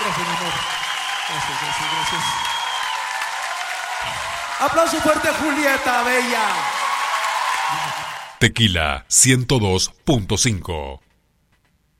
Gracias, mi amor. Gracias. Aplauso fuerte a Julieta Bella. Tequila 102.5.